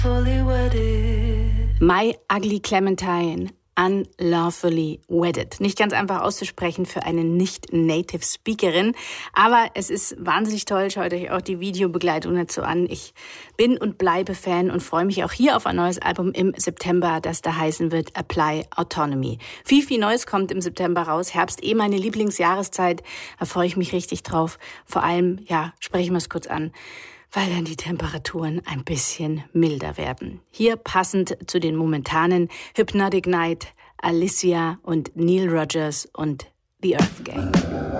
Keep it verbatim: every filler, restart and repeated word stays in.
My Ugly Clementine, Unlawfully Wedded. Nicht ganz einfach auszusprechen für eine Nicht-Native-Speakerin, aber es ist wahnsinnig toll. Schaut euch auch die Videobegleitung dazu an. Ich bin und bleibe Fan und freue mich auch hier auf ein neues Album im September, das da heißen wird Apply Autonomy. Viel, viel Neues kommt im September raus. Herbst, eh meine Lieblingsjahreszeit. Da freue ich mich richtig drauf. Vor allem, ja, sprechen wir es kurz an, weil dann die Temperaturen ein bisschen milder werden. Hier passend zu den momentanen Hypnotic Night, Alicia und Neil Rogers und The Earth Gang.